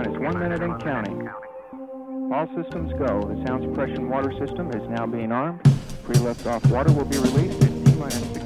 minus 1 minute and counting. All systems go. The sound suppression water system is now being armed. Pre-liftoff water will be released in T minus 6